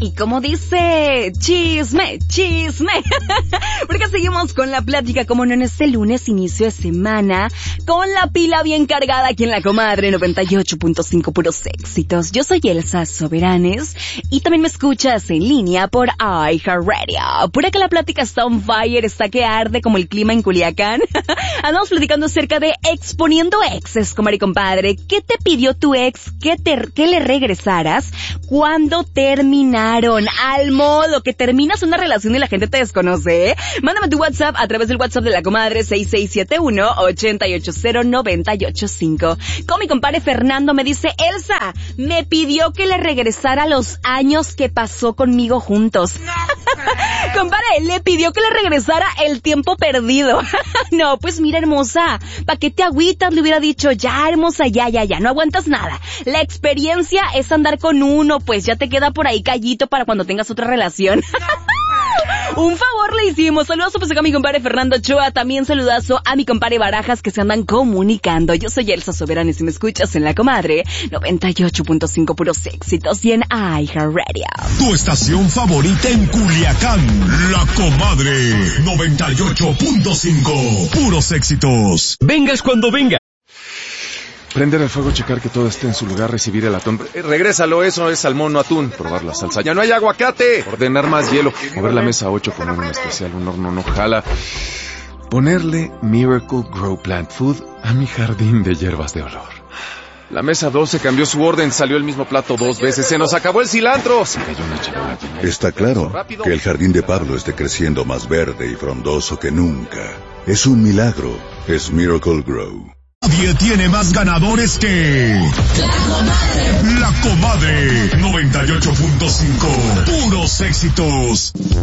Y como dice, chisme, porque seguimos con la plática, como no, en este lunes, inicio de semana, con la pila bien cargada aquí en La Comadre 98.5 puros éxitos. Yo soy Elsa Soberanes y también me escuchas en línea por iHeartRadio. Por acá la plática está on fire, está que arde como el clima en Culiacán. Andamos platicando acerca de exponiendo exes, comadre y compadre. ¿Qué te pidió tu ex que le regresaras cuando terminaron? Al modo que terminas una relación y la gente te desconoce, ¿eh? Mándame tu WhatsApp a través del WhatsApp de La Comadre 6671-880985. Con mi compadre Fernando me dice, Elsa, me pidió que le regresara los años que pasó conmigo juntos. Compadre, le pidió que le regresara el tiempo perdido. No, pues mira, hermosa, ¿pa' qué te agüitas? Le hubiera dicho, ya, hermosa, ya, no aguantas nada. La experiencia es andar con uno, pues ya te queda por ahí callito para cuando tengas otra relación. Un favor le hicimos. Saludazo pues acá a mi compadre Fernando Ochoa. También saludazo a mi compadre Barajas, que se andan comunicando. Yo soy Elsa Soberanes y me escuchas en La Comadre 98.5 puros éxitos y en iHeartRadio. Tu estación favorita en Culiacán, La Comadre 98.5 puros éxitos. Vengas cuando venga. Prender el fuego, checar que todo esté en su lugar, recibir el atún. Regrésalo, eso es salmón, no atún. Probar la salsa. ¡Ya no hay aguacate! Ordenar más hielo. Mover la mesa 8, poner un especial, un horno no jala. Ponerle Miracle Grow Plant Food a mi jardín de hierbas de olor. La mesa 12 cambió su orden, salió el mismo plato 2 veces. ¡Se nos acabó el cilantro! Se cayó una charola. Está claro que el jardín de Pablo esté creciendo más verde y frondoso que nunca. Es un milagro. Es Miracle Grow. Nadie tiene más ganadores que La Comadre 98.5 puros éxitos.